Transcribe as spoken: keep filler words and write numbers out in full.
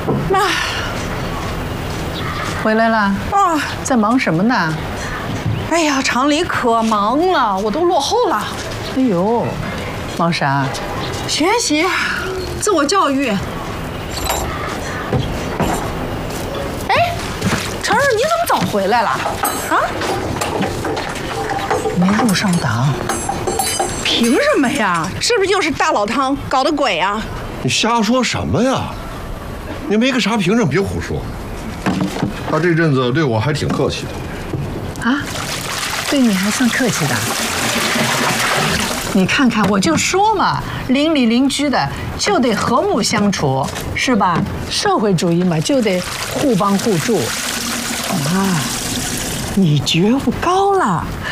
妈， 回来了啊， 在忙什么呢？ 哎呀，厂里可忙了，我都落后了。 哎呦，忙啥？ 学习，自我教育。哎，晨儿，你怎么早回来了？啊？ 没入上党。 凭什么呀？是不是就是大老汤搞的鬼呀？ 你瞎说什么呀？你没个啥凭证，别胡说。他这阵子对我还挺客气的。 啊，对你还算客气的。你看看，我就说嘛，邻里邻居的就得和睦相处，是吧？社会主义嘛，就得互帮互助。啊，你觉悟高了。